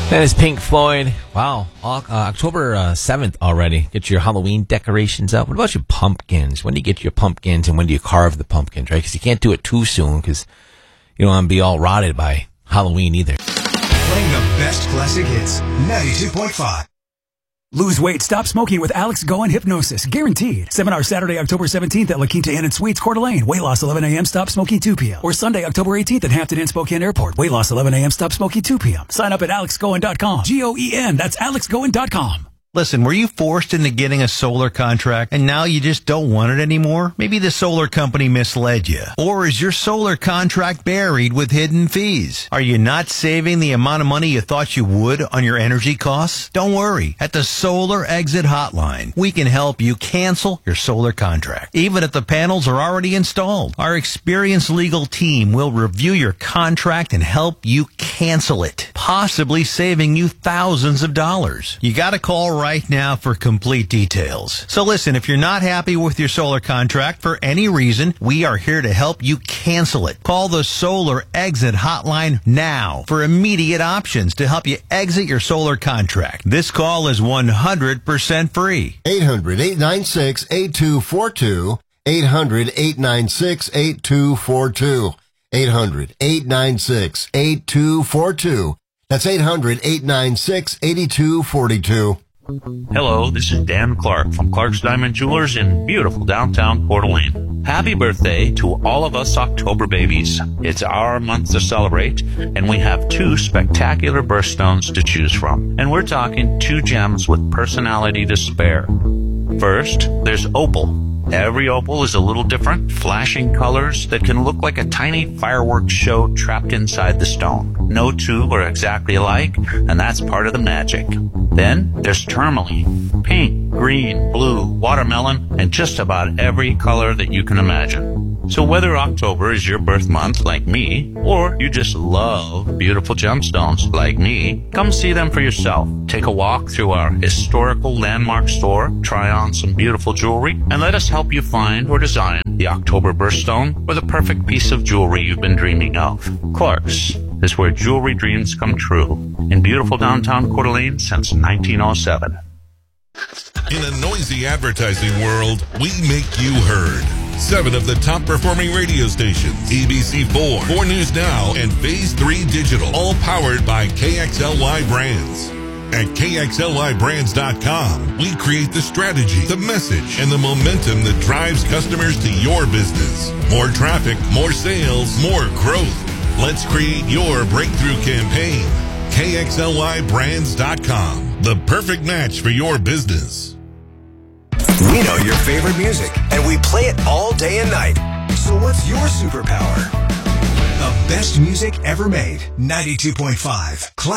That is Pink Floyd. Wow, October 7th already. Get your Halloween decorations up. What about your pumpkins? When do you get your pumpkins and when do you carve the pumpkins, right? Because you can't do it too soon because you don't want to be all rotted by Halloween either. Playing the best classic hits, 92.5. Lose weight, stop smoking with Alex Goen Hypnosis. Guaranteed. Seminar Saturday, October 17th at La Quinta Inn and Suites, Coeur d'Alene. Weight loss 11 a.m., stop smoking 2 p.m. Or Sunday, October 18th at Hampton Inn, Spokane Airport. Weight loss 11 a.m., stop smoking 2 p.m. Sign up at alexgoen.com. Goen, that's alexgoen.com. Listen, were you forced into getting a solar contract and now you just don't want it anymore? Maybe the solar company misled you. Or is your solar contract buried with hidden fees? Are you not saving the amount of money you thought you would on your energy costs? Don't worry. At the Solar Exit Hotline, we can help you cancel your solar contract, even if the panels are already installed. Our experienced legal team will review your contract and help you cancel it, possibly saving you thousands of dollars. You gotta call right now for complete details. So listen, if you're not happy with your solar contract for any reason, we are here to help you cancel it. Call the Solar Exit Hotline now for immediate options to help you exit your solar contract. This call is 100% free. 800-896-8242. 800-896-8242. 800-896-8242. That's 800-896-8242. Hello, this is Dan Clark from Clark's Diamond Jewelers in beautiful downtown Coeur d'Alene. Happy birthday to all of us October babies. It's our month to celebrate, and we have 2 spectacular birthstones to choose from. And we're talking 2 gems with personality to spare. First, there's opal. Every opal is a little different, flashing colors that can look like a tiny fireworks show trapped inside the stone. No 2 are exactly alike, and that's part of the magic. Then there's tourmaline, pink, green, blue, watermelon, and just about every color that you can imagine. So whether October is your birth month like me, or you just love beautiful gemstones like me, come see them for yourself. Take a walk through our historical landmark store, try on some beautiful jewelry, and let us help you find or design the October birthstone or the perfect piece of jewelry you've been dreaming of. Clark's is where jewelry dreams come true in beautiful downtown Coeur d'Alene since 1907. In a noisy advertising world, we make you heard. 7 of the top performing radio stations, ABC4, 4 News Now, and Phase 3 Digital, all powered by KXLY Brands. At KXLYBrands.com, we create the strategy, the message, and the momentum that drives customers to your business. More traffic, more sales, more growth. Let's create your breakthrough campaign. KXLYBrands.com, the perfect match for your business. We know your favorite music, and we play it all day and night. So what's your superpower? The best music ever made. 92.5.